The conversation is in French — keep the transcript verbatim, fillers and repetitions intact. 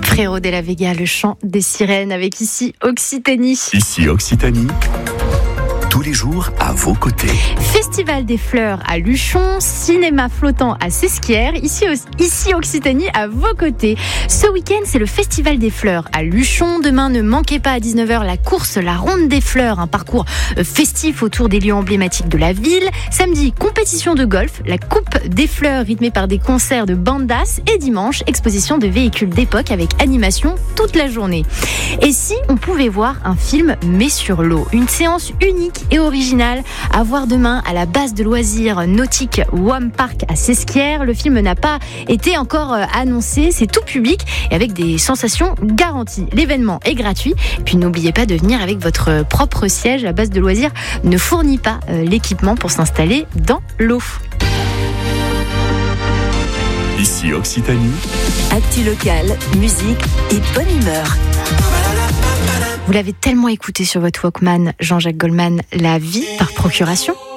Frérot de la Vega, le chant des sirènes avec ici Occitanie. Ici Occitanie, tous les jours à vos côtés. Festival des fleurs à Luchon, cinéma flottant à Sesquières, ici, ici Occitanie à vos côtés. Ce week-end, c'est le Festival des fleurs à Luchon. Demain, ne manquez pas à dix-neuf heures la course La Ronde des Fleurs, un parcours festif autour des lieux emblématiques de la ville. Samedi, compétition de golf, la Coupe des Fleurs rythmée par des concerts de bandas. Et dimanche, exposition de véhicules d'époque avec animation toute la journée. Et si on pouvait voir un film mais sur l'eau, une séance unique et originale à voir demain à la base de loisirs nautique Wam Park à Sesquières. Le film n'a pas été encore annoncé, c'est tout public et avec des sensations garanties. L'événement est gratuit, puis n'oubliez pas de venir avec votre propre siège. La base de loisirs ne fournit pas l'équipement pour s'installer dans l'eau. Ici Occitanie, actu locale, musique et bonne humeur. Vous l'avez tellement écouté sur votre Walkman, Jean-Jacques Goldman, La vie par procuration.